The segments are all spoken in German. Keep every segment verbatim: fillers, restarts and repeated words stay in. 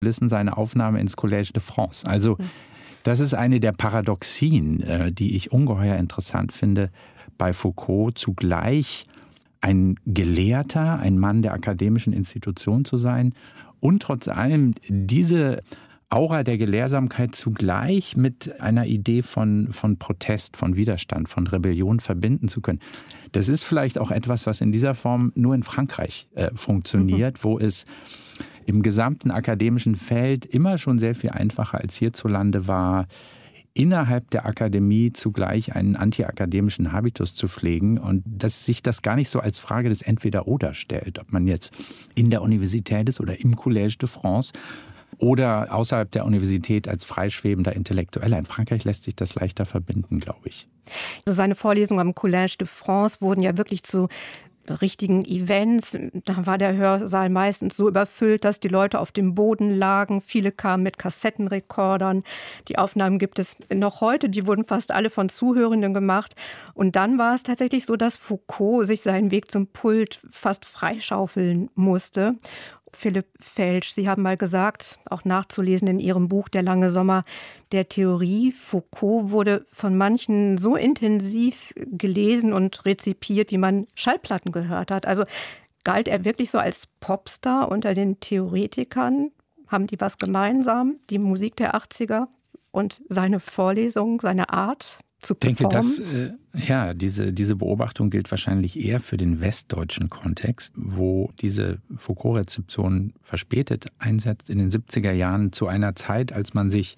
Lissen seine Aufnahme ins Collège de France. Also das ist eine der Paradoxien, die ich ungeheuer interessant finde bei Foucault, zugleich ein Gelehrter, ein Mann der akademischen Institution zu sein und trotz allem diese Aura der Gelehrsamkeit zugleich mit einer Idee von, von Protest, von Widerstand, von Rebellion verbinden zu können. Das ist vielleicht auch etwas, was in dieser Form nur in Frankreich äh, funktioniert, mhm. wo es im gesamten akademischen Feld immer schon sehr viel einfacher als hierzulande war, innerhalb der Akademie zugleich einen antiakademischen Habitus zu pflegen und dass sich das gar nicht so als Frage des Entweder-Oder stellt, ob man jetzt in der Universität ist oder im Collège de France oder außerhalb der Universität als freischwebender Intellektueller. In Frankreich lässt sich das leichter verbinden, glaube ich. Also seine Vorlesungen am Collège de France wurden ja wirklich zu richtigen Events. Da war der Hörsaal meistens so überfüllt, dass die Leute auf dem Boden lagen. Viele kamen mit Kassettenrekordern. Die Aufnahmen gibt es noch heute. Die wurden fast alle von Zuhörenden gemacht. Und dann war es tatsächlich so, dass Foucault sich seinen Weg zum Pult fast freischaufeln musste. Philipp Felsch, Sie haben mal gesagt, auch nachzulesen in Ihrem Buch Der lange Sommer der Theorie, Foucault wurde von manchen so intensiv gelesen und rezipiert, wie man Schallplatten gehört hat. Also galt er wirklich so als Popstar unter den Theoretikern? Haben die was gemeinsam, die Musik der achtziger und seine Vorlesung, seine Art zu performen? Ich denke, dass, äh, ja, diese, diese Beobachtung gilt wahrscheinlich eher für den westdeutschen Kontext, wo diese Foucault-Rezeption verspätet einsetzt in den siebziger Jahren zu einer Zeit, als man sich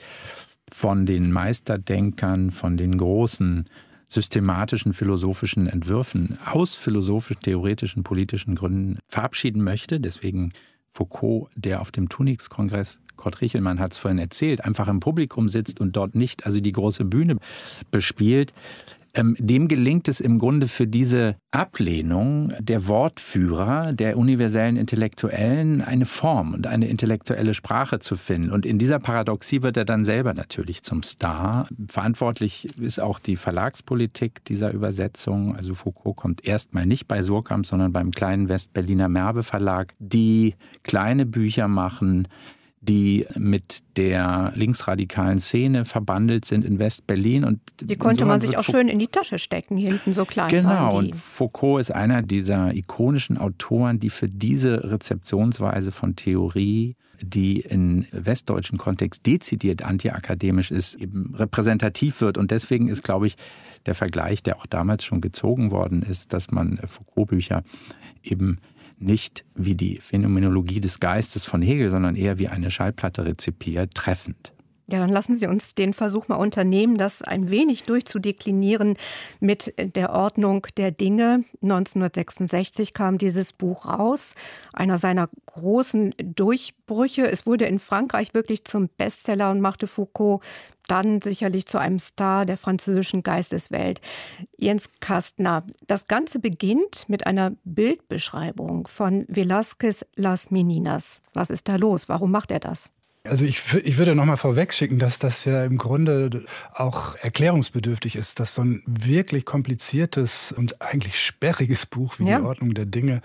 von den Meisterdenkern, von den großen systematischen philosophischen Entwürfen aus philosophisch-theoretischen politischen Gründen verabschieden möchte. Deswegen Foucault, der auf dem Tunix-Kongress, Kurt Richelmann hat es vorhin erzählt, einfach im Publikum sitzt und dort nicht, also die große Bühne bespielt, ähm, dem gelingt es im Grunde für diese Ablehnung der Wortführer, der universellen Intellektuellen, eine Form und eine intellektuelle Sprache zu finden. Und in dieser Paradoxie wird er dann selber natürlich zum Star. Verantwortlich ist auch die Verlagspolitik dieser Übersetzung. Also Foucault kommt erstmal nicht bei Surkamp, sondern beim kleinen Westberliner Merve Verlag, die kleine Bücher machen, die mit der linksradikalen Szene verbandelt sind in West-Berlin. Und die konnte man sich auch schön in die Tasche stecken, hinten so klein genau, waren die. Und Foucault ist einer dieser ikonischen Autoren, die für diese Rezeptionsweise von Theorie, die in westdeutschen Kontext dezidiert antiakademisch ist, eben repräsentativ wird. Und deswegen ist, glaube ich, der Vergleich, der auch damals schon gezogen worden ist, dass man Foucault-Bücher eben nicht wie die Phänomenologie des Geistes von Hegel, sondern eher wie eine Schallplatte rezipiert, treffend. Ja, dann lassen Sie uns den Versuch mal unternehmen, das ein wenig durchzudeklinieren mit der Ordnung der Dinge. neunzehnhundertsechsundsechzig kam dieses Buch raus, einer seiner großen Durchbrüche. Es wurde in Frankreich wirklich zum Bestseller und machte Foucault dann sicherlich zu einem Star der französischen Geisteswelt. Jens Kastner, das Ganze beginnt mit einer Bildbeschreibung von Velázquez Las Meninas. Was ist da los? Warum macht er das? Also ich, ich würde noch mal vorwegschicken, dass das ja im Grunde auch erklärungsbedürftig ist, dass so ein wirklich kompliziertes und eigentlich sperriges Buch wie ja. die Ordnung der Dinge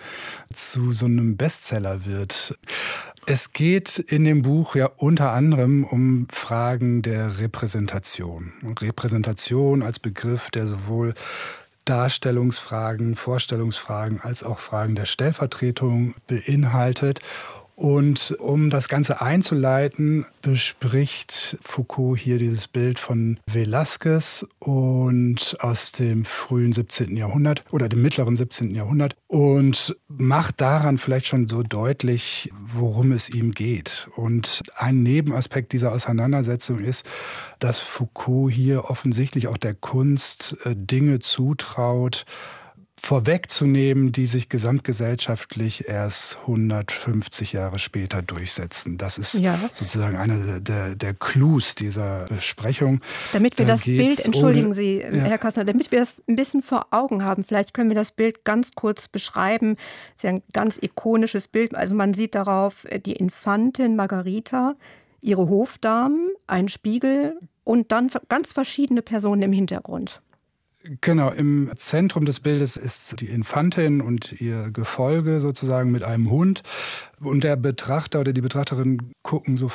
zu so einem Bestseller wird. Es geht in dem Buch ja unter anderem um Fragen der Repräsentation. Und Repräsentation als Begriff, der sowohl Darstellungsfragen, Vorstellungsfragen als auch Fragen der Stellvertretung beinhaltet. Und um das Ganze einzuleiten, bespricht Foucault hier dieses Bild von Velázquez und aus dem frühen siebzehnten Jahrhundert oder dem mittleren siebzehnten Jahrhundert und macht daran vielleicht schon so deutlich, worum es ihm geht. Und ein Nebenaspekt dieser Auseinandersetzung ist, dass Foucault hier offensichtlich auch der Kunst Dinge zutraut, vorwegzunehmen, die sich gesamtgesellschaftlich erst hundertfünfzig Jahre später durchsetzen. Das ist ja. sozusagen einer der, der Clous dieser Besprechung. Damit wir da das Bild, entschuldigen ohne, Sie, ja. Herr Kastner, damit wir das ein bisschen vor Augen haben, vielleicht können wir das Bild ganz kurz beschreiben. Das ist ja ein ganz ikonisches Bild. Also man sieht darauf die Infantin Margarita, ihre Hofdamen, einen Spiegel und dann ganz verschiedene Personen im Hintergrund. Genau, im Zentrum des Bildes ist die Infantin und ihr Gefolge sozusagen mit einem Hund. Und der Betrachter oder die Betrachterin gucken so